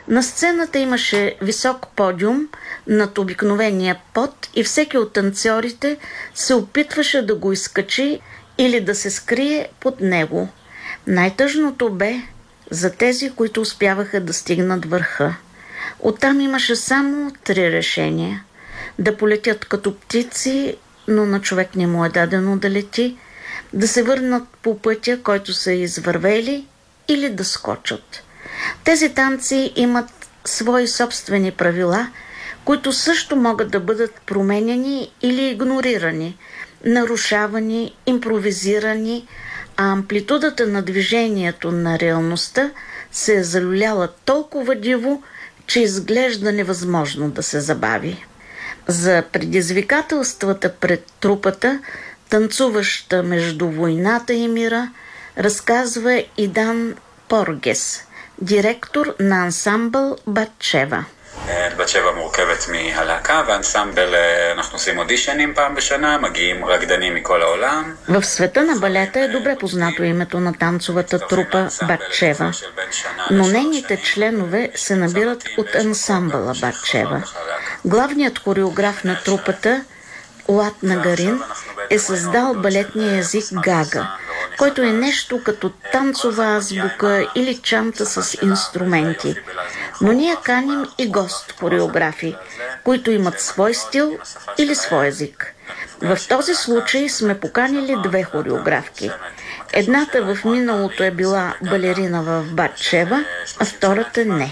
На сцената имаше висок подиум над обикновения под и всеки от танцорите се опитваше да го изкачи или да се скрие под него. Най-тъжното бе за тези, които успяваха да стигнат върха. Оттам имаше само 3 решения. Да полетят като птици, но на човек не му е дадено да лети, да се върнат по пътя, който са извървели, или да скочат. Тези танци имат свои собствени правила, които също могат да бъдат променени или игнорирани, нарушавани, импровизирани, а амплитудата на движението на реалността се е залюляла толкова диво, че изглежда невъзможно да се забави. За предизвикателствата пред трупата, танцуваща между войната и мира, разказва Идан Поргес, директор на ансамбъл Батшева. בת שבע מורכבת מהלהקה, והאנסמבל, אנחנו עושים אודישנים פעם בשנה, מגיעים רקדנים מכל העולם. В света на балета е добре познато името на танцовата трупа Батшева, но нейните членове се набират от ансамбъла Батшева. Главният хореограф на трупата, Уат Нагарин, е създал балетния език гага, който е нещо като танцова азбука или чанта с инструменти. Но ние каним и гост-хореографи, които имат свой стил или свой език. В този случай сме поканили 2 хореографки. Едната в миналото е била балерина в Батшева, а втората не.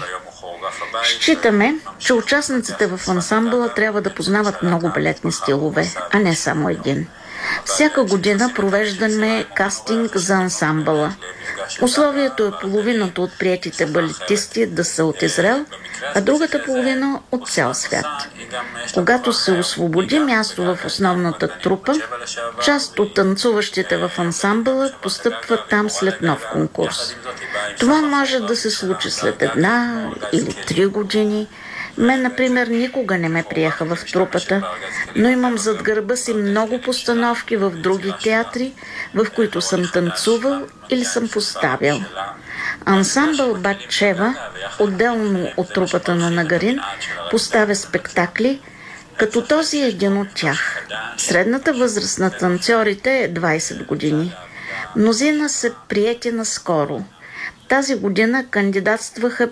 Считаме, че участниците в ансамбъла трябва да познават много балетни стилове, а не само един. Всяка година провеждаме кастинг за ансамбъла. Условието е половината от приетите балетисти да са от Израел, а другата половина от цял свят. Когато се освободи място в основната трупа, част от танцуващите в ансамбъла постъпват там след нов конкурс. Това може да се случи след 1 или 3 години. Мен, например, никога не ме приеха в трупата, но имам зад гърба си много постановки в други театри, в които съм танцувал или съм поставял. Ансамбъл Батшева, отделно от трупата на Нагарин, поставя спектакли, като този е един от тях. Средната възраст на танцорите е 20 години. Мнозина са приети наскоро. Тази година кандидатстваха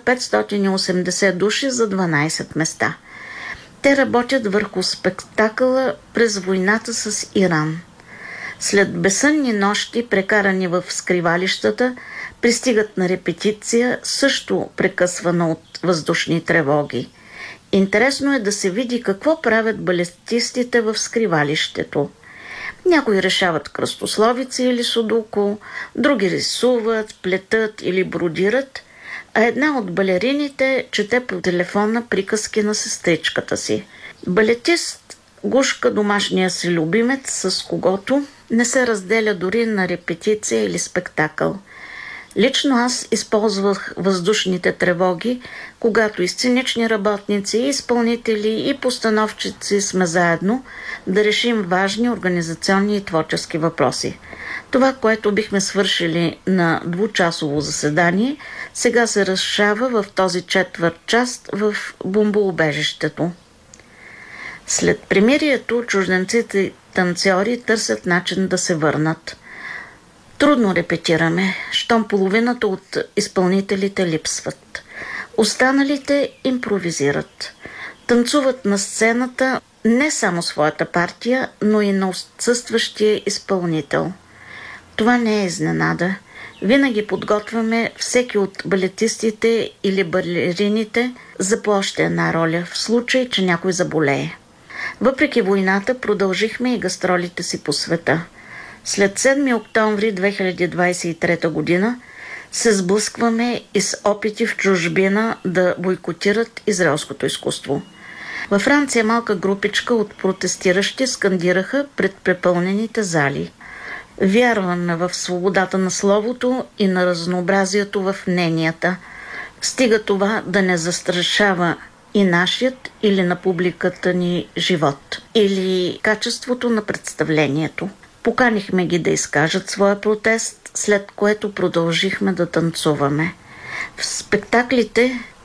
580 души за 12 места. Те работят върху спектакъла през войната с Иран. След безсънни нощи, прекарани в скривалищата, пристигат на репетиция, също прекъсвана от въздушни тревоги. Интересно е да се види какво правят балетистите в скривалището. Някои решават кръстословици или судоку, други рисуват, плетат или бродират, а една от балерините чете по телефона приказки на сестричката си. Балетист гушка домашния си любимец, с когото не се разделя дори на репетиция или спектакъл. Лично аз използвах въздушните тревоги, когато и сценични работници, и изпълнители, и постановчици сме заедно да решим важни организационни и творчески въпроси. Това, което бихме свършили на 2-часово заседание, сега се разшава в този 1/4 час в бомбоубежището. След примирието, чужденците и танцори търсят начин да се върнат. Трудно репетираме, щом половината от изпълнителите липсват. Останалите импровизират. Танцуват на сцената не само своята партия, но и на отсъстващия изпълнител. Това не е изненада. Винаги подготвяме всеки от балетистите или балерините за по още една роля, в случай, че някой заболее. Въпреки войната продължихме и гастролите си по света. След 7 октомври 2023 година се сблъскваме и с опити в чужбина да бойкотират израелското изкуство. Във Франция малка групичка от протестиращи скандираха пред препълнените зали. Вярваме в свободата на словото и на разнообразието в мненията. Стига това да не застрашава и нашият или на публиката ни живот, или качеството на представлението. Поканихме ги да изкажат своя протест, след което продължихме да танцуваме. В спектаклите